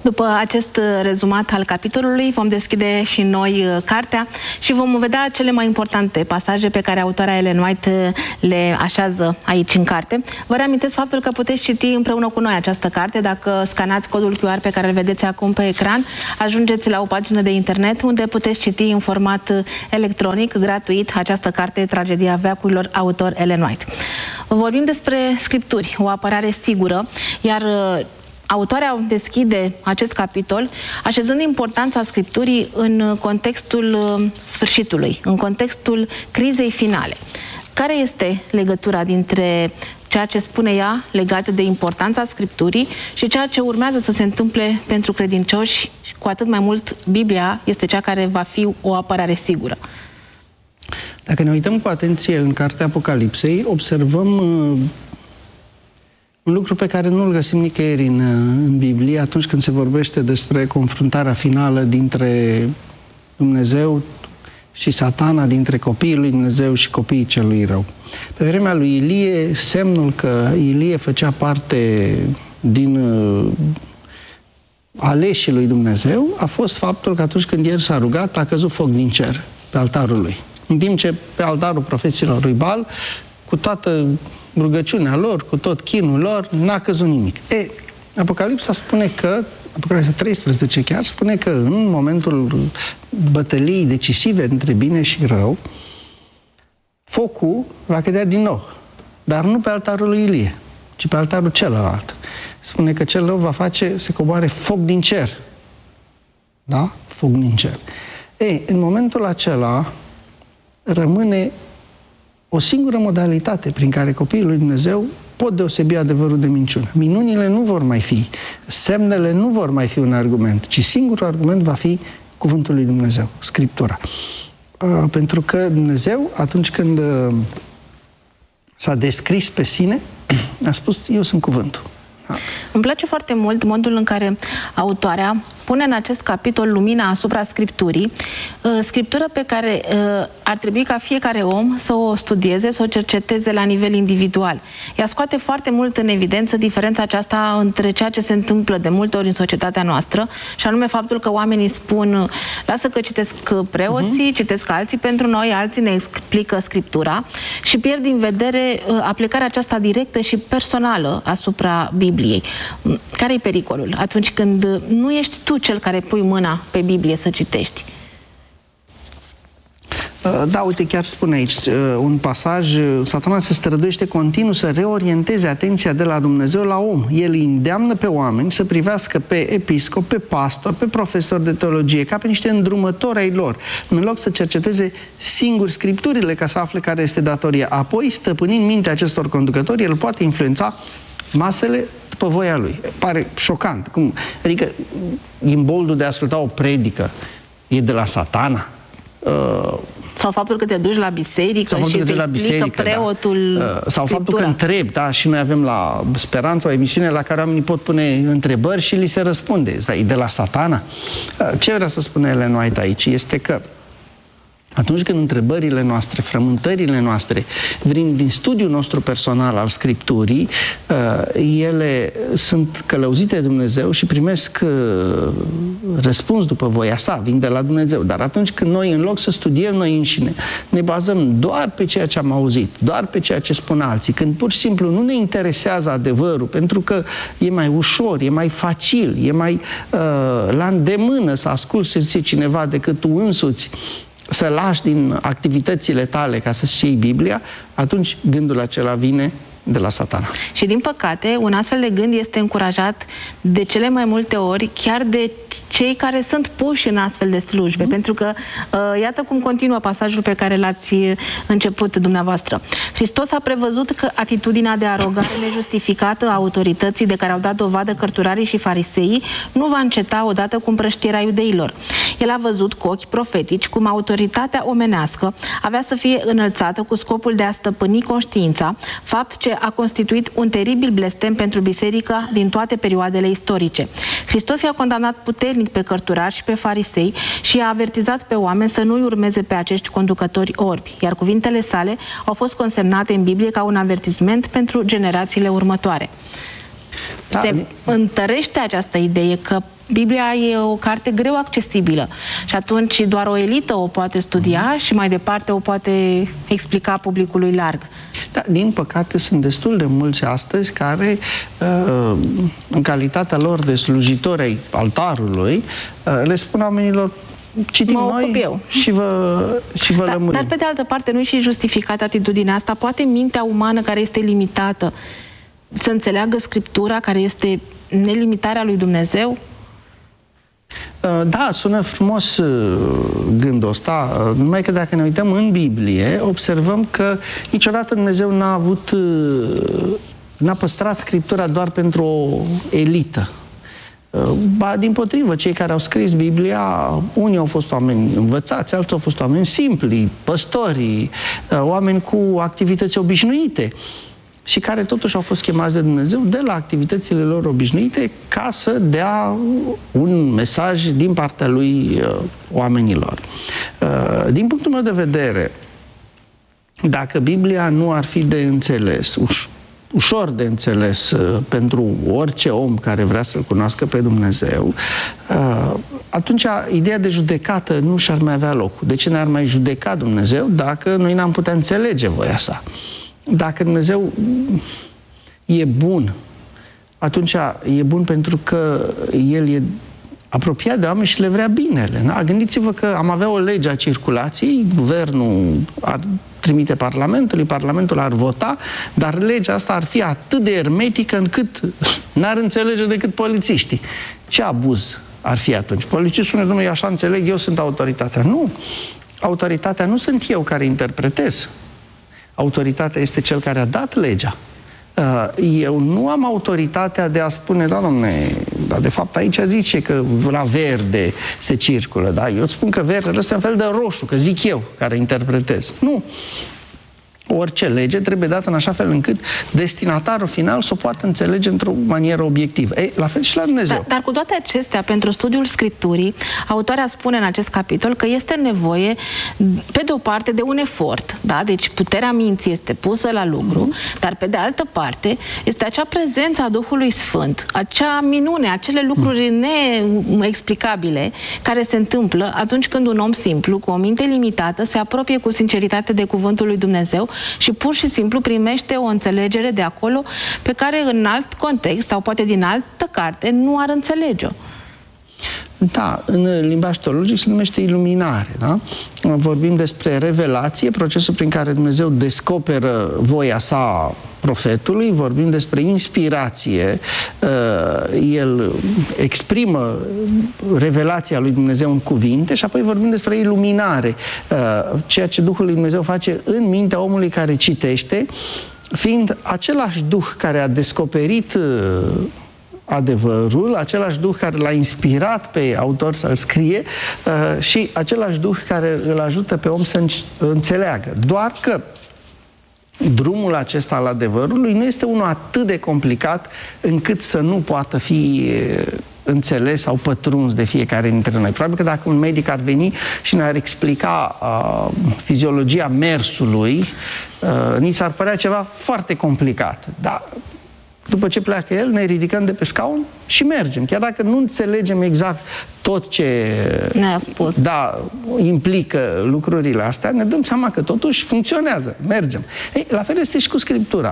După acest rezumat al capitolului, vom deschide și noi cartea și vom vedea cele mai importante pasaje pe care autoarea Ellen White le așează aici în carte. Vă reamintesc faptul că puteți citi împreună cu noi această carte. Dacă scanați codul QR pe care îl vedeți acum pe ecran, ajungeți la o pagină de internet unde puteți citi în format electronic, gratuit, această carte, Tragedia veacurilor, autor Ellen White. Vorbim despre Scripturi, o apărare sigură, iar autoarea deschide acest capitol așezând importanța Scripturii în contextul sfârșitului, în contextul crizei finale. Care este legătura dintre ceea ce spune ea legat de importanța Scripturii și ceea ce urmează să se întâmple pentru credincioși, și cu atât mai mult Biblia este cea care va fi o apărare sigură? Dacă ne uităm cu atenție în cartea Apocalipsei, observăm un lucru pe care nu-l găsim nicăieri în Biblie atunci când se vorbește despre confruntarea finală dintre Dumnezeu și Satana, dintre copiii lui Dumnezeu și copiii celui rău. Pe vremea lui Ilie, semnul că Ilie făcea parte din aleșii lui Dumnezeu a fost faptul că atunci când el s-a rugat, a căzut foc din cer pe altarul lui. În timp ce pe altarul profeților lui Baal, cu toată rugăciunea lor, cu tot chinul lor, n-a căzut nimic. Apocalipsa spune că, Apocalipsa 13 chiar, spune că în momentul bătăliei decisive între bine și rău, focul va cădea din nou, dar nu pe altarul lui Ilie, ci pe altarul celălalt. Spune că cel rău va face să coboare foc din cer. Da? Foc din cer. În momentul acela rămâne o singură modalitate prin care copiii lui Dumnezeu pot deosebi adevărul de minciună. Minunile nu vor mai fi, semnele nu vor mai fi un argument, ci singurul argument va fi cuvântul lui Dumnezeu, Scriptura. Pentru că Dumnezeu, atunci când s-a descris pe sine, a spus, eu sunt cuvântul. Da. Îmi place foarte mult modul în care autoarea pune în acest capitol lumina asupra Scripturii, scriptură pe care ar trebui ca fiecare om să o studieze, să o cerceteze la nivel individual. Ea scoate foarte mult în evidență diferența aceasta între ceea ce se întâmplă de multe ori în societatea noastră, și anume faptul că oamenii spun, lasă că citesc preoții, citesc alții pentru noi, alții ne explică Scriptura, și pierd din vedere aplicarea aceasta directă și personală asupra Bibliei. Care e pericolul atunci când nu ești tu cel care pui mâna pe Biblie să citești? Da, uite, chiar spune aici un pasaj, Satana se străduiește continuu să reorienteze atenția de la Dumnezeu la om. El îi îndeamnă pe oameni să privească pe episcop, pe pastor, pe profesor de teologie, ca pe niște îndrumători ai lor, în loc să cerceteze singuri Scripturile ca să afle care este datoria. Apoi, stăpânind mintea acestor conducători, el poate influența masele după voia lui. Pare șocant. Adică, imboldul de a asculta o predică e de la Satana? Sau faptul că te duci la biserică și te explică preotul, da. Sau faptul că întrebi, da, și noi avem la Speranța o emisiune la care oamenii pot pune întrebări și li se răspunde. E de la Satana? Ce vrea să spună Ellen White aici este că atunci când întrebările noastre, frământările noastre vin din studiul nostru personal al Scripturii, ele sunt călăuzite de Dumnezeu și primesc răspuns după voia sa, vin de la Dumnezeu. Dar atunci când noi, în loc să studiem noi înșine, ne bazăm doar pe ceea ce am auzit, doar pe ceea ce spun alții, când pur și simplu nu ne interesează adevărul, pentru că e mai ușor, e mai facil, e mai la îndemână să asculți ce zice cineva decât tu însuți să lași din activitățile tale ca să-ți iei Biblia, atunci gândul acela vine de la Satana. Și din păcate, un astfel de gând este încurajat de cele mai multe ori chiar de cei care sunt puși în astfel de slujbe, pentru că iată cum continuă pasajul pe care l-ați început dumneavoastră. Hristos a prevăzut că atitudinea de arogare nejustificată a autorității de care au dat dovadă cărturarii și fariseii nu va înceta odată cu împrăștierea iudeilor. El a văzut cu ochi profetici cum autoritatea omenească avea să fie înălțată cu scopul de a stăpâni conștiința, fapt ce a constituit un teribil blestem pentru biserica din toate perioadele istorice. Hristos i-a condamnat puternic pe cărturari și pe farisei și i-a avertizat pe oameni să nu-i urmeze pe acești conducători orbi, iar cuvintele sale au fost consemnate în Biblie ca un avertisment pentru generațiile următoare. se întărește această idee că Biblia e o carte greu accesibilă și atunci doar o elită o poate studia și mai departe o poate explica publicului larg. Da, din păcate sunt destul de mulți astăzi care, în calitatea lor de slujitori ai altarului, le spun oamenilor: citim noi și vă lămurim. Dar pe de altă parte nu-i și justificată atitudinea asta? Poate mintea umană care este limitată să înțeleagă Scriptura, care este nelimitarea lui Dumnezeu? Da, sună frumos gândul ăsta, numai că dacă ne uităm în Biblie, observăm că niciodată Dumnezeu n-a păstrat Scriptura doar pentru o elită. Ba, dimpotrivă, cei care au scris Biblia, unii au fost oameni învățați, alții au fost oameni simpli, păstori, oameni cu activități obișnuite și care totuși au fost chemați de Dumnezeu de la activitățile lor obișnuite ca să dea un mesaj din partea lui oamenilor. Din punctul meu de vedere, dacă Biblia nu ar fi de înțeles, ușor de înțeles pentru orice om care vrea să-L cunoască pe Dumnezeu, atunci ideea de judecată nu și-ar mai avea loc. De ce n-ar mai judeca Dumnezeu dacă noi n-am putea înțelege voia sa? Dacă Dumnezeu e bun, atunci e bun pentru că El e apropiat de oameni și le vrea binele. Da? Gândiți-vă că am avea o lege a circulației, guvernul ar trimite Parlamentului, Parlamentul ar vota, dar legea asta ar fi atât de ermetică încât n-ar înțelege decât polițiștii. Ce abuz ar fi atunci? Polițistul spune: domnule, așa înțeleg, eu sunt autoritatea. Nu! Autoritatea nu sunt eu care interpretez. Autoritatea este cel care a dat legea. Eu nu am autoritatea de a spune: da, domne, dar de fapt aici zice că la verde se circulă, da? Eu îți spun că verde ăsta e un fel de roșu, că zic eu care interpretez. Nu! Orice lege trebuie dată în așa fel încât destinatarul final să o poată înțelege într-o manieră obiectivă. Ei, la fel și la Dumnezeu. Dar cu toate acestea, pentru studiul Scripturii, autoarea spune în acest capitol că este nevoie, pe de o parte, de un efort, da? Deci puterea minții este pusă la lucru, dar pe de altă parte este acea prezență a Duhului Sfânt, acea minune, acele lucruri neexplicabile care se întâmplă atunci când un om simplu, cu o minte limitată, se apropie cu sinceritate de cuvântul lui Dumnezeu și pur și simplu primește o înțelegere de acolo pe care în alt context sau poate din altă carte nu ar înțelege-o. Da, în limbaj teologic se numește iluminare, da? Vorbim despre revelație, procesul prin care Dumnezeu descoperă voia sa profetului, vorbim despre inspirație, el exprimă revelația lui Dumnezeu în cuvinte și apoi vorbim despre iluminare, ceea ce Duhul lui Dumnezeu face în mintea omului care citește, fiind același Duh care a descoperit adevărul, același Duh care l-a inspirat pe autor să-l scrie și același Duh care îl ajută pe om să înțeleagă. Doar că drumul acesta al adevărului nu este unul atât de complicat încât să nu poată fi înțeles sau pătruns de fiecare dintre noi. Probabil că dacă un medic ar veni și ne-ar explica fiziologia mersului, ni s-ar părea ceva foarte complicat. Dar după ce pleacă el, ne ridicăm de pe scaun și mergem. Chiar dacă nu înțelegem exact tot ce ne-a spus, da, implică lucrurile astea, ne dăm seama că totuși funcționează, mergem. Ei, la fel este și cu Scriptura.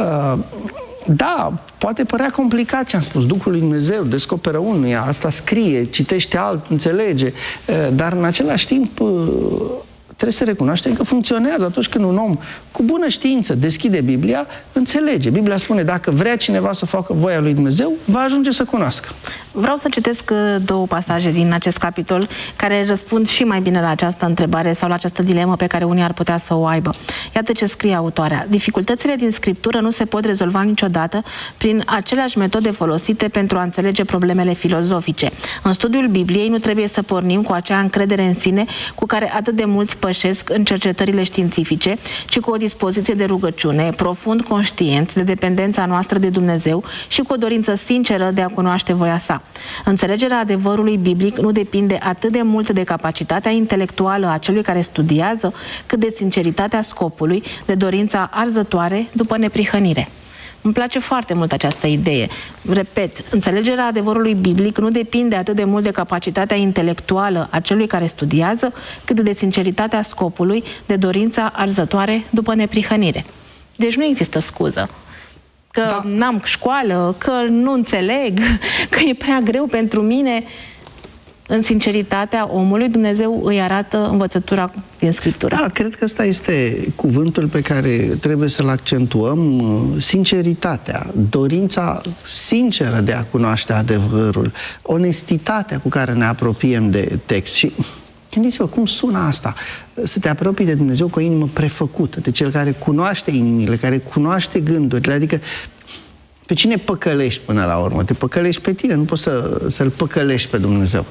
Da, poate părea complicat ce am spus. Duhul lui Dumnezeu descoperă unuia, asta scrie, citește alt, înțelege, dar în același timp trebuie să recunoaștem că funcționează atunci când un om cu bună știință deschide Biblia, înțelege. Biblia spune: dacă vrea cineva să facă voia lui Dumnezeu, va ajunge să cunoască. Vreau să citesc două pasaje din acest capitol care răspund și mai bine la această întrebare sau la această dilemă pe care unii ar putea să o aibă. Iată ce scrie autoarea: dificultățile din Scriptură nu se pot rezolva niciodată prin aceleași metode folosite pentru a înțelege problemele filozofice. În studiul Bibliei nu trebuie să pornim cu acea încredere în sine cu care atât de mulți pășesc în cercetările științifice, ci cu o dispoziție de rugăciune, profund conștienți de dependența noastră de Dumnezeu și cu o dorință sinceră de a cunoaște voia sa. Înțelegerea adevărului biblic nu depinde atât de mult de capacitatea intelectuală a celui care studiază, cât de sinceritatea scopului, de dorința arzătoare după neprihănire. Îmi place foarte mult această idee. Repet, înțelegerea adevărului biblic nu depinde atât de mult de capacitatea intelectuală a celui care studiază, cât de sinceritatea scopului, de dorința arzătoare după neprihănire. Deci nu există scuză. Că n-am școală, că nu înțeleg, că e prea greu pentru mine. În sinceritatea omului, Dumnezeu îi arată învățătura din Scriptură. Da, cred că ăsta este cuvântul pe care trebuie să-l accentuăm, sinceritatea, dorința sinceră de a cunoaște adevărul, onestitatea cu care ne apropiem de text. Și gândiți-vă cum sună asta, să te apropii de Dumnezeu cu o inimă prefăcută, de cel care cunoaște inimile, care cunoaște gândurile, adică pe cine păcălești până la urmă? Te păcălești pe tine, nu poți să-L păcălești pe Dumnezeu.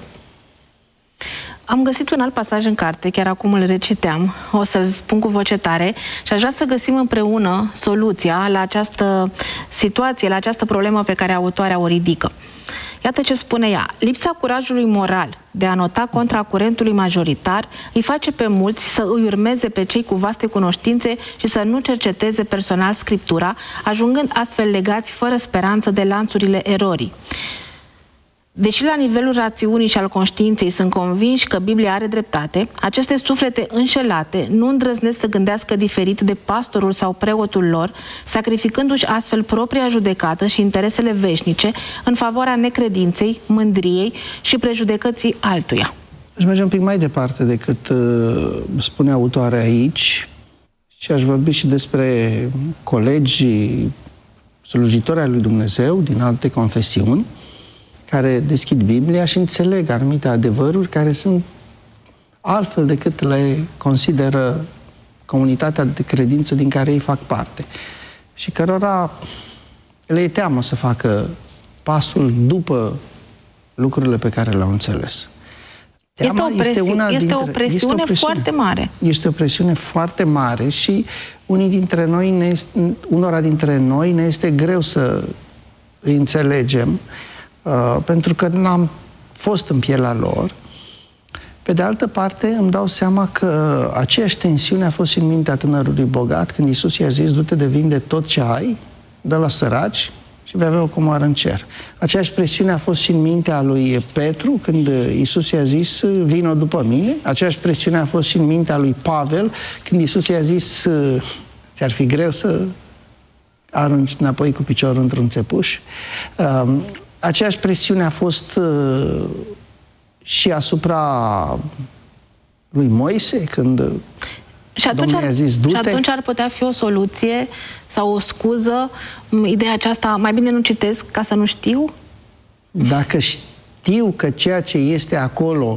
Am găsit un alt pasaj în carte, chiar acum îl reciteam, o să-l spun cu voce tare și aș vrea să găsim împreună soluția la această situație, la această problemă pe care autoarea o ridică. Iată ce spune ea. Lipsa curajului moral de a nota contra curentului majoritar îi face pe mulți să îi urmeze pe cei cu vaste cunoștințe și să nu cerceteze personal Scriptura, ajungând astfel legați fără speranță de lanțurile erorii. Deși la nivelul rațiunii și al conștiinței sunt convinși că Biblia are dreptate, aceste suflete înșelate nu îndrăznesc să gândească diferit de pastorul sau preotul lor, sacrificându-și astfel propria judecată și interesele veșnice în favoarea necredinței, mândriei și prejudecății altuia. Aș merge un pic mai departe decât spune autoarea aici și aș vorbi și despre colegii slujitori ai lui Dumnezeu din alte confesiuni care deschid Biblia și înțeleg anumite adevăruri care sunt altfel decât le consideră comunitatea de credință din care ei fac parte și cărora le e teamă să facă pasul după lucrurile pe care le-au înțeles. Este o presiune foarte mare. Este o presiune foarte mare și unora dintre noi ne este greu să îi înțelegem pentru că n-am fost în pielea lor. Pe de altă parte, îmi dau seama că aceeași tensiune a fost și în mintea tânărului bogat când Iisus i-a zis: du-te de vinde tot ce ai, dă la săraci și vei avea o comoară în cer. Aceeași presiune a fost și în mintea lui Petru când Iisus i-a zis: vino după mine. Aceeași presiune a fost și în mintea lui Pavel când Iisus i-a zis: ți-ar fi greu să arunci înapoi cu piciorul într-un țepuș. Aceeași presiune a fost și asupra lui Moise când Domnul i-a zis: du-te. Și atunci ar putea fi o soluție sau o scuză ideea aceasta: mai bine nu citesc ca să nu știu? Dacă știu că ceea ce este acolo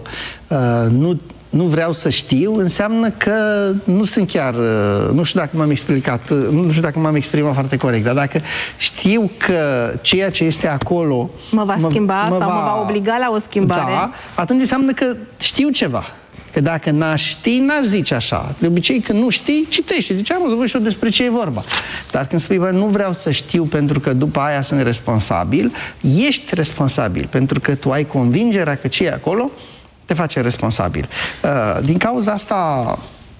nu vreau să știu, înseamnă că nu sunt chiar, nu știu dacă m-am explicat, nu știu dacă m-am exprimat foarte corect, dar dacă știu că ceea ce este acolo mă va schimba sau mă va obliga la o schimbare, da, atunci înseamnă că știu ceva. Că dacă n-aș ști, n-aș zice așa. De obicei, când nu știi, citești. Zice: am văzut și eu despre ce e vorba. Dar când spui: bă, nu vreau să știu pentru că după aia sunt responsabil, ești responsabil pentru că tu ai convingerea că ce e acolo te face responsabil. Din cauza asta,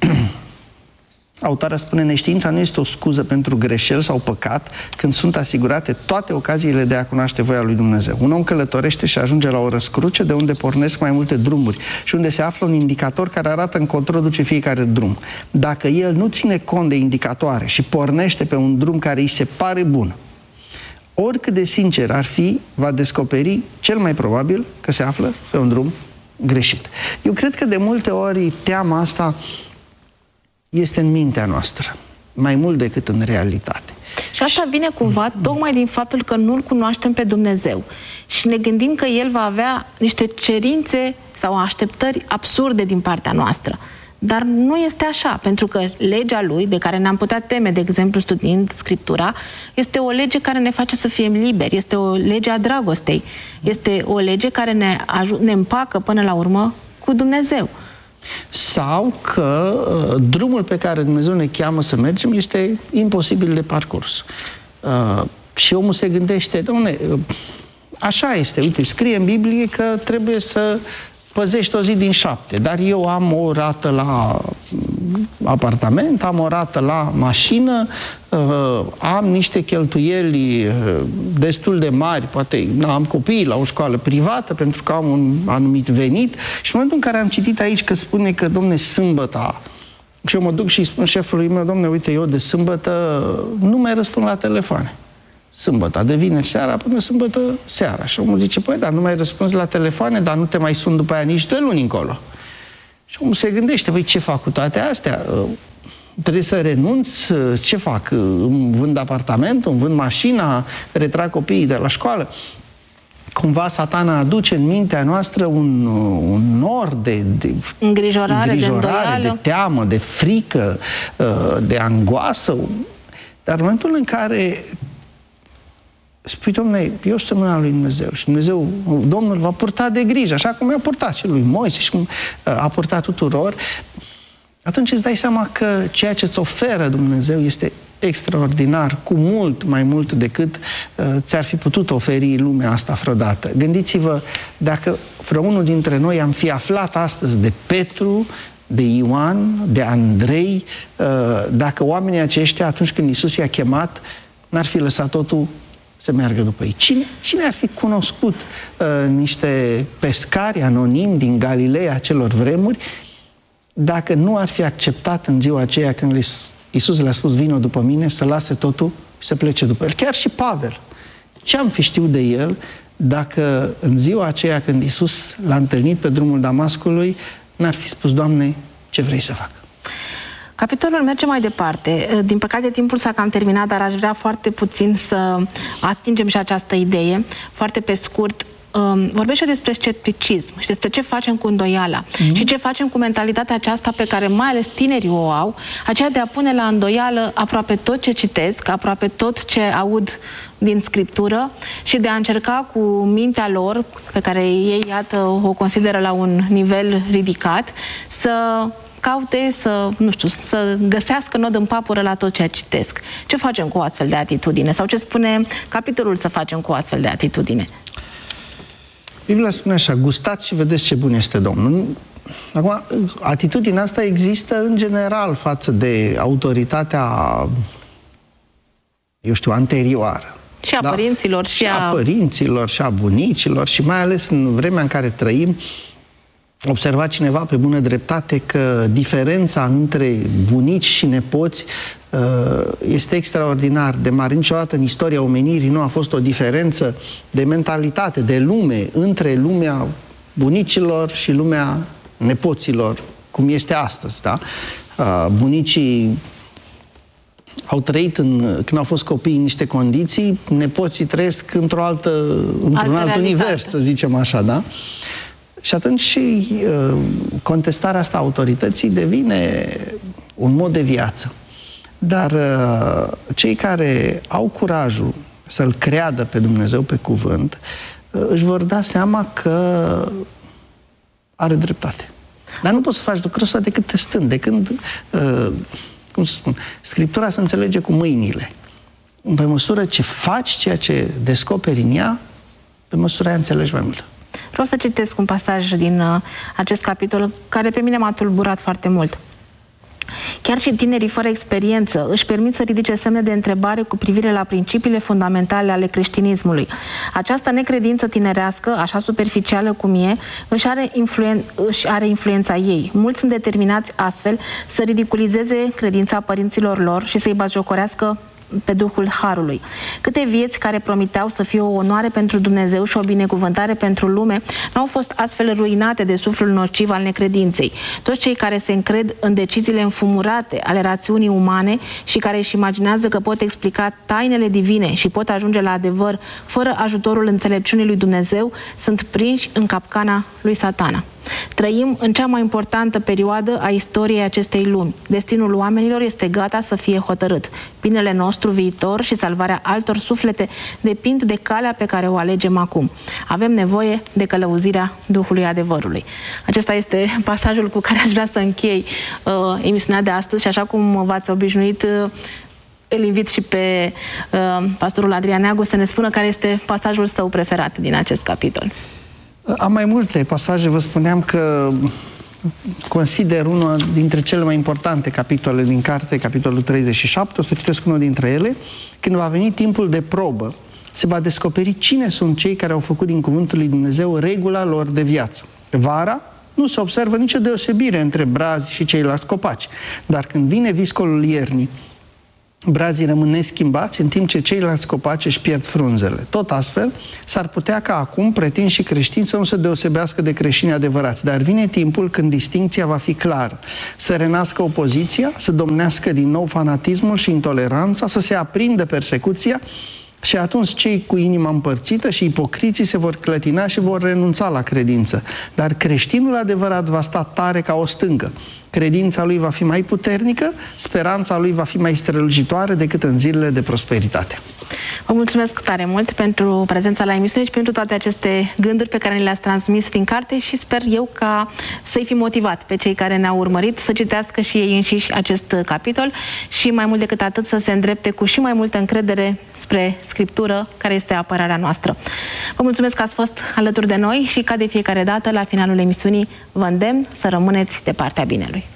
autoarea spune: neștiința nu este o scuză pentru greșeli sau păcat când sunt asigurate toate ocaziile de a cunoaște voia lui Dumnezeu. Un om călătorește și ajunge la o răscruce de unde pornesc mai multe drumuri și unde se află un indicator care arată încotro duce fiecare drum. Dacă el nu ține cont de indicatoare și pornește pe un drum care îi se pare bun, oricât de sincer ar fi, va descoperi cel mai probabil că se află pe un drum greșit. Eu cred că de multe ori teama asta este în mintea noastră, mai mult decât în realitate. Și asta vine cumva tocmai din faptul că nu-L cunoaștem pe Dumnezeu. Și ne gândim că El va avea niște cerințe sau așteptări absurde din partea noastră. Dar nu este așa, pentru că legea Lui, de care ne-am putea teme, de exemplu, studiind Scriptura, este o lege care ne face să fim liberi, este o lege a dragostei, este o lege care ne împacă până la urmă cu Dumnezeu. Sau că drumul pe care Dumnezeu ne cheamă să mergem este imposibil de parcurs. Și omul se gândește: dom'le, așa este, uite, scrie în Biblie că trebuie să păzești o zi din 7, dar eu am o rată la apartament, am o rată la mașină, am niște cheltuieli destul de mari, poate am copii la o școală privată pentru că am un anumit venit și în momentul în care am citit aici că spune că, domne, sâmbăta, și eu mă duc și îi spun șefului meu, domne, uite, eu de sâmbătă nu mai răspund la telefoane. Sâmbătă, de vineri seara până sâmbătă seara. Și omul zice, păi, dar nu mai răspunzi la telefoane, dar nu te mai sun după aia nici de luni încolo. Și omul se gândește, păi, ce fac cu toate astea? Trebuie să renunț? Ce fac? Îmi vând apartamentul, îmi vând mașina, retrag copiii de la școală? Cumva Satana aduce în mintea noastră un nor de îngrijorare, de teamă, de frică, de angoasă. Dar în momentul în care spui, dom'le, eu sunt mâna lui Dumnezeu și Dumnezeu, Domnul va purta de grijă, așa cum i-a purtat și lui Moise și cum a purtat tuturor, atunci îți dai seama că ceea ce îți oferă Dumnezeu este extraordinar, cu mult mai mult decât ți-ar fi putut oferi lumea asta vreodată. Gândiți-vă, dacă vreunul dintre noi am fi aflat astăzi de Petru, de Ioan, de Andrei, dacă oamenii aceștia, atunci când Iisus i-a chemat, n-ar fi lăsat totul să meargă după ei. Cine ar fi cunoscut niște pescari anonimi din Galileea acelor vremuri dacă nu ar fi acceptat în ziua aceea când Iisus le-a spus, vino după mine, să lase totul și să plece după el. Chiar și Pavel. Ce am fi știut de el dacă în ziua aceea când Iisus l-a întâlnit pe drumul Damascului, n-ar fi spus, Doamne, ce vrei să fac? Capitolul merge mai departe. Din păcate, timpul s-a cam terminat, dar aș vrea foarte puțin să atingem și această idee. Foarte pe scurt, vorbește despre scepticism și despre ce facem cu îndoiala și ce facem cu mentalitatea aceasta pe care mai ales tinerii o au, aceea de a pune la îndoială aproape tot ce citesc, aproape tot ce aud din Scriptură și de a încerca cu mintea lor, pe care ei, iată, o consideră la un nivel ridicat, să caute, să găsească nod în papură la tot ceea ce citesc. Ce facem cu o astfel de atitudine? Sau ce spune capitolul să facem cu o astfel de atitudine? Biblia spune așa, gustați și vedeți ce bun este Domnul. Acum, atitudinea asta există în general față de autoritatea, eu știu, anterioară. Și a părinților, și a părinților, și a bunicilor, și mai ales în vremea în care trăim, observa cineva pe bună dreptate că diferența între bunici și nepoți este extraordinar de mare. Niciodată în istoria omenirii nu a fost o diferență de mentalitate, de lume, între lumea bunicilor și lumea nepoților, cum este astăzi, da? Bunicii au trăit, când au fost copii, în niște condiții, nepoții trăiesc într-un alt univers, să zicem așa, da? Și atunci și contestarea asta autorității devine un mod de viață. Dar cei care au curajul să-L creadă pe Dumnezeu pe cuvânt, își vor da seama că are dreptate. Dar nu poți să faci lucrul ăsta decât testând, de când, cum să spun, Scriptura se înțelege cu mâinile. Pe măsură ce faci ceea ce descoperi în ea, pe măsură aia înțelegi mai mult. Vreau să citesc un pasaj din acest capitol care pe mine m-a tulburat foarte mult. Chiar și tinerii fără experiență își permit să ridice semne de întrebare cu privire la principiile fundamentale ale creștinismului. Această necredință tinerească, așa superficială cum e, își are influența ei. Mulți sunt determinați astfel să ridiculizeze credința părinților lor și să-i batjocorească pe Duhul Harului. Câte vieți care promiteau să fie o onoare pentru Dumnezeu și o binecuvântare pentru lume n-au fost astfel ruinate de suflul nociv al necredinței. Toți cei care se încred în deciziile înfumurate ale rațiunii umane și care își imaginează că pot explica tainele divine și pot ajunge la adevăr fără ajutorul înțelepciunii lui Dumnezeu sunt prinși în capcana lui Satana. Trăim în cea mai importantă perioadă a istoriei acestei lumi. Destinul oamenilor este gata să fie hotărât. Binele nostru viitor și salvarea altor suflete depind de calea pe care o alegem acum. Avem nevoie de călăuzirea Duhului adevărului. Acesta este pasajul cu care aș vrea să închei emisiunea de astăzi și așa cum v-ați obișnuit, îl invit și pe pastorul Adrian Neagu să ne spună care este pasajul său preferat din acest capitol. Am mai multe pasaje, vă spuneam că consider unul dintre cele mai importante capitole din carte, capitolul 37, o să citesc unul dintre ele. Când va veni timpul de probă, se va descoperi cine sunt cei care au făcut din cuvântul lui Dumnezeu regula lor de viață. Vara nu se observă nicio deosebire între brazi și ceilalți copaci, dar când vine viscolul iernii, brazii rămân neschimbați, în timp ce ceilalți copaci își pierd frunzele. Tot astfel, s-ar putea ca acum pretinși și creștini să nu se deosebească de creștini adevărați, dar vine timpul când distincția va fi clară. Să renască opoziția, să domnească din nou fanatismul și intoleranța, să se aprindă persecuția, și atunci cei cu inima împărțită și ipocriții se vor clătina și vor renunța la credință. Dar creștinul adevărat va sta tare ca o stâncă. Credința lui va fi mai puternică, speranța lui va fi mai strălucitoare decât în zilele de prosperitate. Vă mulțumesc tare mult pentru prezența la emisiune și pentru toate aceste gânduri pe care ne le-ați transmis din carte și sper eu ca să-i fi motivat pe cei care ne-au urmărit să citească și ei înșiși acest capitol și mai mult decât atât să se îndrepte cu și mai multă încredere spre Scriptură, care este apărarea noastră. Vă mulțumesc că ați fost alături de noi și ca de fiecare dată la finalul emisiunii vă îndemn să rămâneți de partea binelui.